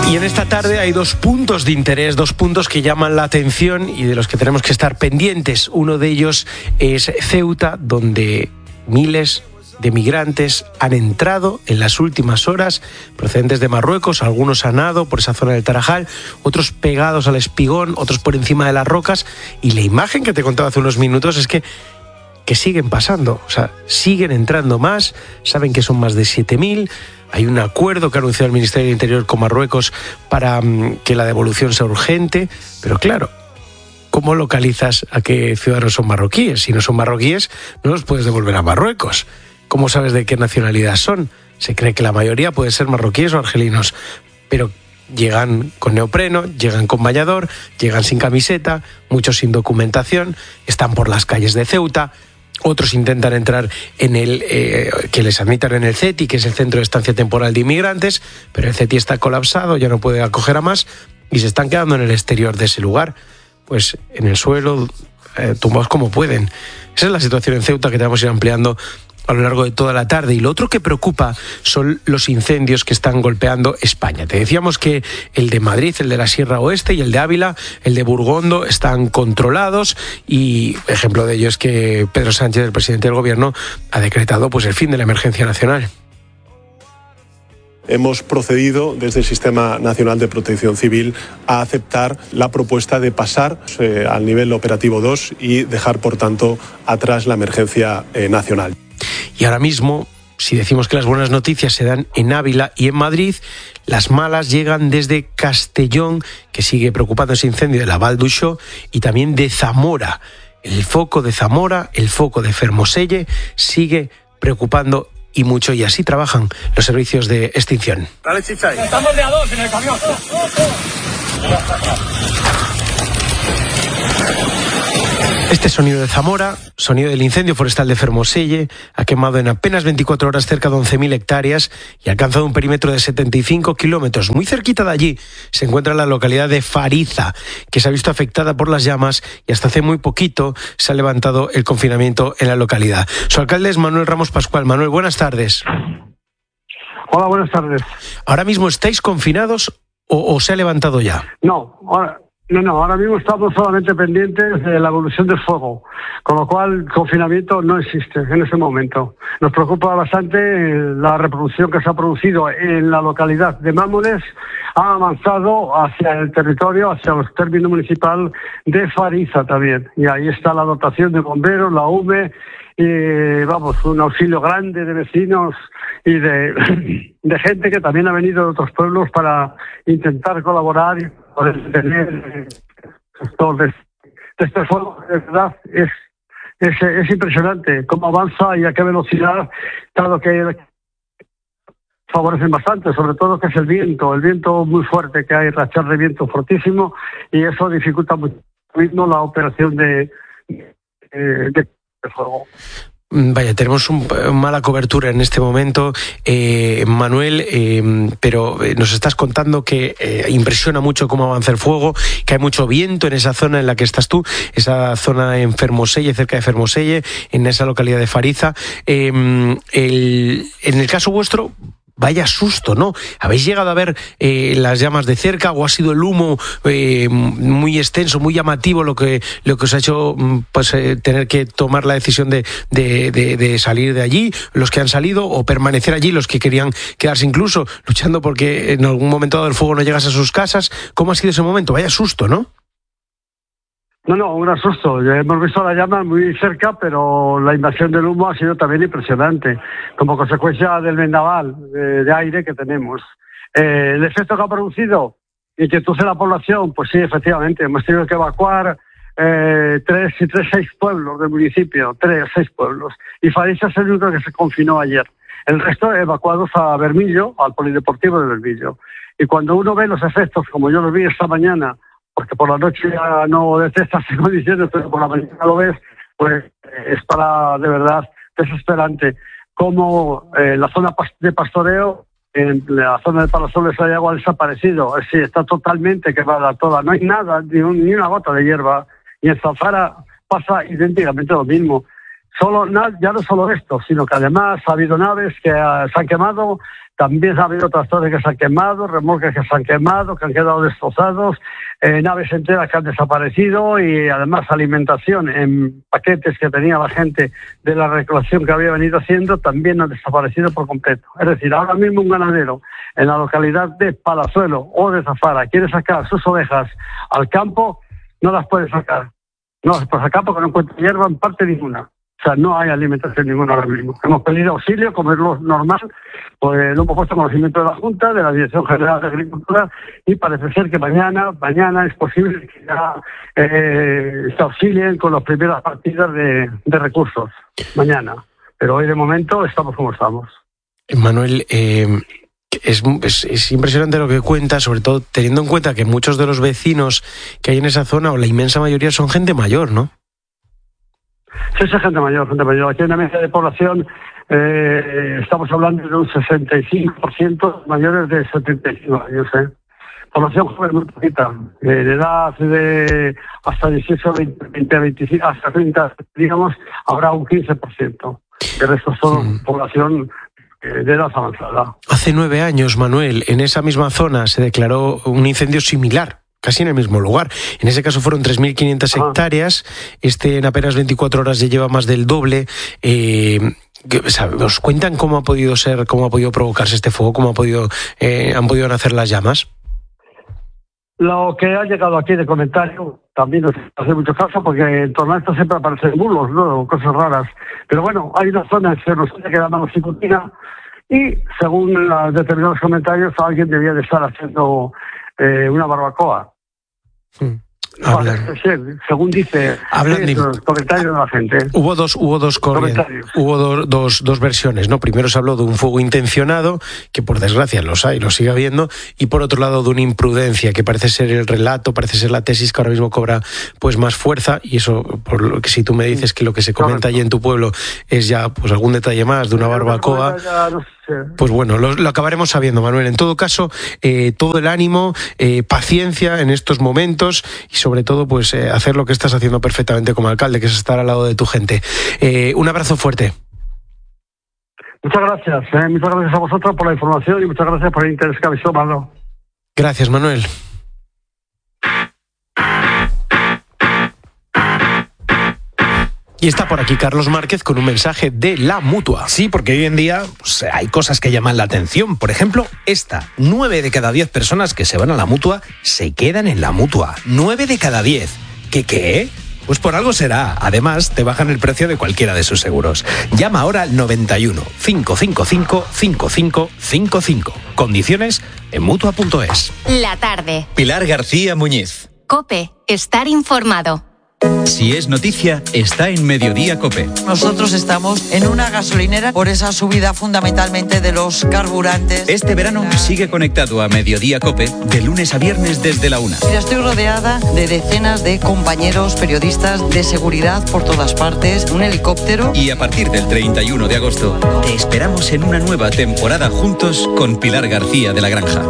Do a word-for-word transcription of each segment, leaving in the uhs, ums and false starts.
Y en esta tarde hay dos puntos de interés, dos puntos que llaman la atención y de los que tenemos que estar pendientes. Uno de ellos es Ceuta, donde miles de migrantes han entrado en las últimas horas, procedentes de Marruecos. Algunos han nado por esa zona del Tarajal, otros pegados al espigón, otros por encima de las rocas. Y la imagen que te contaba hace unos minutos es que que siguen pasando, o sea, siguen entrando más, saben que son más de siete mil, hay un acuerdo que ha anunciado el Ministerio del Interior con Marruecos para um, que la devolución sea urgente, pero claro, ¿cómo localizas a qué ciudadanos son marroquíes? Si no son marroquíes, no los puedes devolver a Marruecos. ¿Cómo sabes de qué nacionalidad son? Se cree que la mayoría puede ser marroquíes o argelinos, pero llegan con neopreno, llegan con bañador, llegan sin camiseta, muchos sin documentación, están por las calles de Ceuta. Otros intentan entrar en el eh, que les admitan en el C E T I, que es el Centro de Estancia Temporal de Inmigrantes, pero el C E T I está colapsado, ya no puede acoger a más y se están quedando en el exterior de ese lugar, pues en el suelo, eh, tumbados como pueden. Esa es la situación en Ceuta que tenemos que ir ampliando a lo largo de toda la tarde. Y lo otro que preocupa son los incendios que están golpeando España. Te decíamos que el de Madrid, el de la Sierra Oeste y el de Ávila, el de Burgondo, están controlados, y ejemplo de ello es que Pedro Sánchez, el presidente del Gobierno, ha decretado pues el fin de la emergencia nacional. Hemos procedido desde el Sistema Nacional de Protección Civil a aceptar la propuesta de pasar eh, al nivel operativo dos y dejar, por tanto, atrás la emergencia eh, nacional. Y ahora mismo, si decimos que las buenas noticias se dan en Ávila y en Madrid, las malas llegan desde Castellón, que sigue preocupando ese incendio de la Val d'Uixó, y también de Zamora. El foco de Zamora, el foco de Fermoselle, sigue preocupando y mucho, y así trabajan los servicios de extinción. Dale, chicha. Estamos de a dos en el camión. Este sonido de Zamora, sonido del incendio forestal de Fermoselle, ha quemado en apenas veinticuatro horas cerca de once mil hectáreas y ha alcanzado un perímetro de setenta y cinco kilómetros. Muy cerquita de allí se encuentra la localidad de Fariza, que se ha visto afectada por las llamas, y hasta hace muy poquito se ha levantado el confinamiento en la localidad. Su alcalde es Manuel Ramos Pascual. Manuel, buenas tardes. Hola, buenas tardes. ¿Ahora mismo estáis confinados o, o se ha levantado ya? No, ahora... No, no, ahora mismo estamos solamente pendientes de la evolución del fuego, con lo cual el confinamiento no existe en ese momento. Nos preocupa bastante la reproducción que se ha producido en la localidad de Mámoles, ha avanzado hacia el territorio, hacia el término municipal de Fariza también. Y ahí está la dotación de bomberos, la U M E, y vamos, un auxilio grande de vecinos y de, de gente que también ha venido de otros pueblos para intentar colaborar y poder tener de este fuego. De verdad es, es, es impresionante cómo avanza y a qué velocidad, dado que favorecen bastante, sobre todo que es el viento, el viento muy fuerte que hay, rachas de viento fortísimo, y eso dificulta mucho la operación de, de, de fuego. Vaya, tenemos un, mala cobertura en este momento, eh, Manuel, eh, pero nos estás contando que eh, impresiona mucho cómo avanza el fuego, que hay mucho viento en esa zona en la que estás tú, esa zona en Fermoselle, cerca de Fermoselle, en esa localidad de Fariza. Eh, el, en el caso vuestro, vaya susto, ¿no? ¿Habéis llegado a ver eh, las llamas de cerca, o ha sido el humo eh, muy extenso, muy llamativo, lo que lo que os ha hecho pues eh, tener que tomar la decisión de, de, de, de salir de allí, los que han salido, o permanecer allí, los que querían quedarse incluso luchando porque en algún momento dado el fuego no llegase a sus casas? ¿Cómo ha sido ese momento? Vaya susto, ¿no? No, no, un susto. Ya hemos visto la llama muy cerca, pero la invasión del humo ha sido también impresionante, como consecuencia del vendaval de, de aire que tenemos. Eh, el efecto que ha producido, inquietud en la población, pues sí, efectivamente, hemos tenido que evacuar eh, tres y tres, seis pueblos del municipio, tres, seis pueblos, y Fariza es el único que se confinó ayer. El resto evacuados a Bermillo, al polideportivo de Bermillo. Y cuando uno ve los efectos, como yo los vi esta mañana, porque por la noche ya no detectas en condiciones, pero por la mañana lo ves, pues es para, de verdad, desesperante. Como eh, la zona de pastoreo, en la zona de Palasoles hay agua desaparecido, es decir, está totalmente quemada toda, no hay nada, ni, un, ni una gota de hierba, y en Zafara pasa idénticamente lo mismo. Solo, ya no solo esto, sino que además ha habido naves que uh, se han quemado, también ha habido otras torres que se han quemado, remolques que se han quemado, que han quedado destrozados, eh, naves enteras que han desaparecido y además alimentación en paquetes que tenía la gente de la recolección que había venido haciendo también han desaparecido por completo. Es decir, ahora mismo un ganadero en la localidad de Palazuelo o de Zafara quiere sacar sus ovejas al campo, no las puede sacar. No las puede sacar porque no encuentra hierba en parte ninguna. O sea, no hay alimentación ninguna ahora mismo. Hemos pedido auxilio, como es lo normal, pues lo hemos puesto en conocimiento de la Junta, de la Dirección General de Agricultura, y parece ser que mañana, mañana es posible que ya eh, se auxilien con las primeras partidas de, de recursos. Mañana. Pero hoy de momento estamos como estamos. Manuel, eh, es, es, es impresionante lo que cuenta, sobre todo teniendo en cuenta que muchos de los vecinos que hay en esa zona, o la inmensa mayoría, son gente mayor, ¿no? Sí, es gente mayor, gente mayor. Aquí en la media de población eh, estamos hablando de un sesenta y cinco por ciento mayores de setenta y cinco años. ¿eh? Población joven muy poquita, eh, de edad de hasta dieciocho, veinte, veinticinco, hasta treinta, digamos, habrá un quince por ciento. El resto son sí. población eh, de edad avanzada. Hace nueve años, Manuel, en esa misma zona se declaró un incendio similar. Casi en el mismo lugar. En ese caso fueron tres mil quinientas ah. hectáreas. Este en apenas veinticuatro horas ya lleva más del doble. Eh, ¿Os cuentan cómo ha podido ser, cómo ha podido provocarse este fuego, cómo ha podido, eh, han podido nacer las llamas? Lo que ha llegado aquí de comentario también nos hace mucho caso porque en torno a esto siempre aparecen bulos, ¿no? Cosas raras. Pero bueno, hay una zona en Cernosilla que llama Cicutina y según los determinados comentarios alguien debía de estar haciendo Eh, una barbacoa. Hmm. Hablan. Según dice Hablan de... los comentarios de la gente. Hubo dos, hubo dos corrientes, hubo do, dos, dos versiones, ¿no? Primero se habló de un fuego intencionado, que por desgracia los hay, los sigue habiendo, y por otro lado de una imprudencia, que parece ser el relato, parece ser la tesis que ahora mismo cobra pues más fuerza, y eso, por lo que si tú me dices que lo que se comenta allí en tu pueblo es ya pues algún detalle más de una barbacoa. Pues bueno, lo, lo acabaremos sabiendo, Manuel. En todo caso, eh, todo el ánimo, eh, paciencia en estos momentos y sobre todo, pues eh, hacer lo que estás haciendo perfectamente como alcalde, que es estar al lado de tu gente. Eh, un abrazo fuerte. Muchas gracias. Eh, muchas gracias a vosotros por la información y muchas gracias por el interés que habéis tomado. Gracias, Manuel. Y está por aquí Carlos Márquez con un mensaje de La Mutua. Sí, porque hoy en día pues, hay cosas que llaman la atención. Por ejemplo, esta. Nueve de cada diez personas que se van a La Mutua se quedan en La Mutua. Nueve de cada diez. ¿Qué qué? Pues por algo será. Además, te bajan el precio de cualquiera de sus seguros. Llama ahora al noventa y uno, cinco cinco cinco, cinco cinco cinco cinco. Condiciones en Mutua punto es. La tarde. Pilar García Muñiz. COPE. Estar informado. Si es noticia, está en Mediodía COPE. Nosotros estamos en una gasolinera por esa subida fundamentalmente de los carburantes. Este verano sigue conectado a Mediodía COPE de lunes a viernes desde la una. Mira, estoy rodeada de decenas de compañeros periodistas de seguridad por todas partes, un helicóptero. Y a partir del treinta y uno de agosto te esperamos en una nueva temporada juntos con Pilar García de la Granja.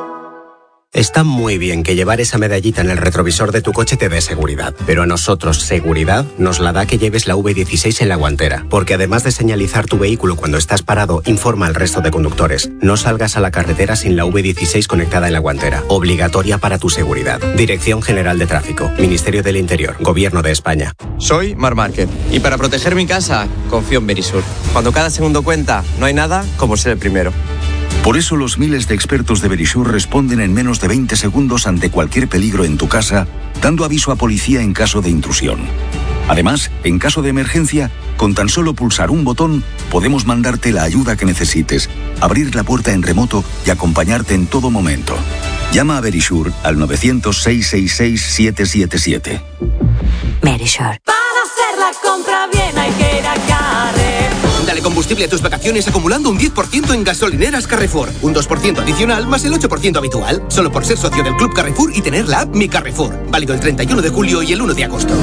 Está muy bien que llevar esa medallita en el retrovisor de tu coche te dé seguridad, pero a nosotros seguridad nos la da que lleves la V dieciséis en la guantera, porque además de señalizar tu vehículo cuando estás parado, informa al resto de conductores. No salgas a la carretera sin la V dieciséis conectada en la guantera, obligatoria para tu seguridad. Dirección General de Tráfico, Ministerio del Interior, Gobierno de España. Soy Mar Márquez y para proteger mi casa confío en Verisur. Cuando cada segundo cuenta, no hay nada como ser el primero. Por eso los miles de expertos de Verisur responden en menos de veinte segundos ante cualquier peligro en tu casa, dando aviso a policía en caso de intrusión. Además, en caso de emergencia, con tan solo pulsar un botón, podemos mandarte la ayuda que necesites, abrir la puerta en remoto y acompañarte en todo momento. Llama a Verisur al novecientos, seiscientos sesenta y seis, siete siete siete. Verisur. Para hacer la compra bien hay que ir a Carrefour. Dale combustible a tus vacaciones acumulando un diez por ciento en gasolineras Carrefour. Un dos por ciento adicional más el ocho por ciento habitual. Solo por ser socio del Club Carrefour y tener la app Mi Carrefour. Válido el treinta y uno de julio y el uno de agosto.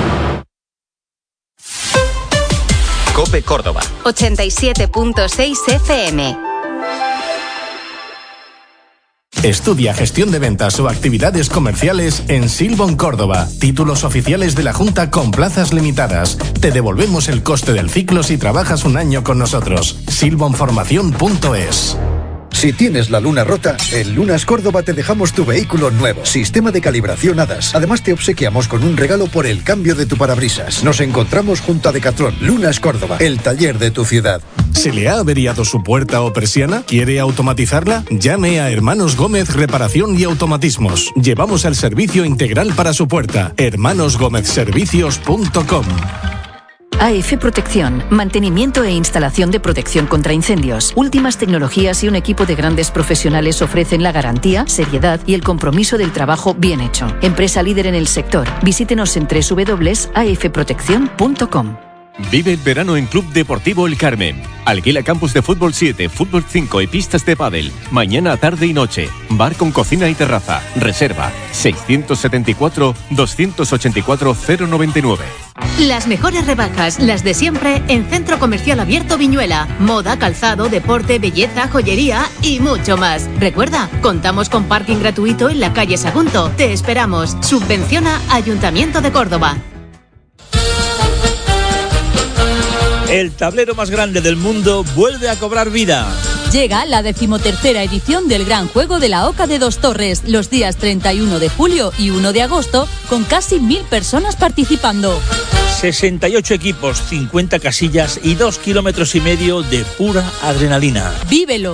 COPE Córdoba. ochenta y siete punto seis F M. Estudia gestión de ventas o actividades comerciales en Silbon Córdoba. Títulos oficiales de la Junta con plazas limitadas. Te devolvemos el coste del ciclo si trabajas un año con nosotros. silbon formación punto es. Si tienes la luna rota, en Lunas Córdoba te dejamos tu vehículo nuevo. Sistema de calibración A D A S. Además te obsequiamos con un regalo por el cambio de tu parabrisas. Nos encontramos junto a Decathlon. Lunas Córdoba, el taller de tu ciudad. ¿Se le ha averiado su puerta o persiana? ¿Quiere automatizarla? Llame a Hermanos Gómez Reparación y Automatismos. Llevamos el servicio integral para su puerta. hermanos gómez servicios punto com. A F Protección, mantenimiento e instalación de protección contra incendios. Últimas tecnologías y un equipo de grandes profesionales ofrecen la garantía, seriedad y el compromiso del trabajo bien hecho. Empresa líder en el sector. Visítenos en doble u doble u doble u punto a f protección punto com. Vive el verano en Club Deportivo El Carmen. Alquila campus de fútbol siete, fútbol cinco y pistas de pádel. Mañana, tarde y noche. Bar con cocina y terraza. Reserva seiscientos setenta y cuatro, doscientos ochenta y cuatro, cero noventa y nueve. Las mejores rebajas, las de siempre, en Centro Comercial Abierto Viñuela. Moda, calzado, deporte, belleza, joyería y mucho más. Recuerda, contamos con parking gratuito en la calle Sagunto. Te esperamos. Subvenciona Ayuntamiento de Córdoba. El tablero más grande del mundo vuelve a cobrar vida. Llega la decimotercera edición del Gran Juego de la Oca de Dos Torres, los días treinta y uno de julio y uno de agosto, con casi mil personas participando. sesenta y ocho equipos, cincuenta casillas y dos kilómetros y medio de pura adrenalina. ¡Vívelo!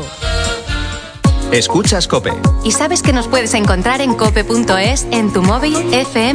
Escuchas COPE. ¿Y sabes que nos puedes encontrar en cope punto es, en tu móvil, F M